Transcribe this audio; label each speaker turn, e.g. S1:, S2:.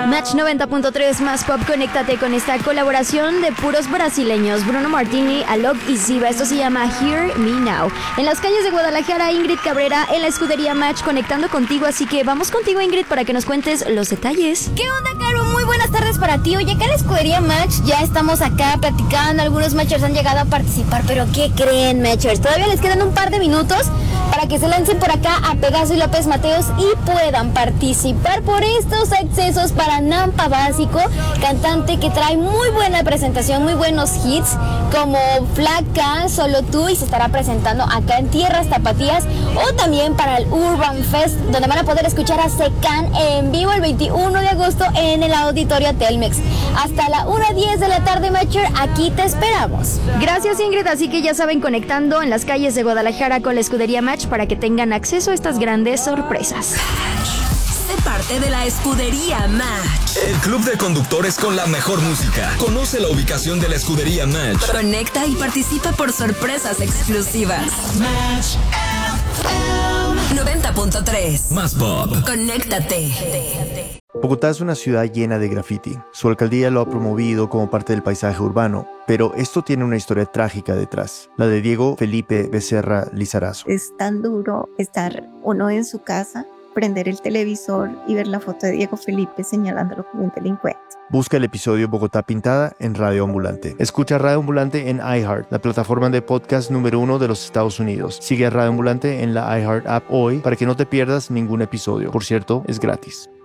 S1: Match 90.3 más pop, conéctate con esta colaboración de puros brasileños, Bruno Martini, Alok y Ziva. Esto se llama Hear Me Now. En las calles de Guadalajara, Ingrid Cabrera en la escudería Match conectando contigo, así que vamos contigo, Ingrid, para que nos cuentes los detalles.
S2: ¿Qué onda, Caro? Muy buenas tardes para ti. Oye, acá en la escudería Match ya estamos acá platicando, algunos Matchers han llegado a participar, pero ¿qué creen, Matchers? Todavía les quedan un par de minutos para que se lancen por acá a Pegaso y López Mateos y puedan participar por estos accesos para Nampa Básico, cantante que trae muy buena presentación, muy buenos hits como Flaca, Solo Tú, y se estará presentando acá en Tierras Tapatías, o también para el Urban Fest, donde van a poder escuchar a Secán en vivo el 21 de agosto en el Auditorio Telmex. Hasta la 1:10 de la tarde, Matcher, aquí te esperamos.
S1: Gracias, Ingrid, así que ya saben, conectando en las calles de Guadalajara con la escudería Match para que tengan acceso a estas grandes sorpresas.
S3: Sé parte de la escudería Match.
S4: El club de conductores con la mejor música. Conoce la ubicación de la escudería Match.
S3: Conecta y participa por sorpresas exclusivas. Match 90.3
S4: Más pop.
S3: Conéctate.
S5: Bogotá es una ciudad llena de graffiti. Su alcaldía lo ha promovido como parte del paisaje urbano, pero esto tiene una historia trágica detrás, la de Diego Felipe Becerra Lizarazo.
S6: Es tan duro estar uno en su casa, prender el televisor y ver la foto de Diego Felipe señalándolo como un delincuente.
S5: Busca el episodio Bogotá Pintada en Radio Ambulante. Escucha Radio Ambulante en iHeart, la plataforma de podcast número 1 de los Estados Unidos. Sigue a Radio Ambulante en la iHeart app hoy para que no te pierdas ningún episodio. Por cierto, es gratis.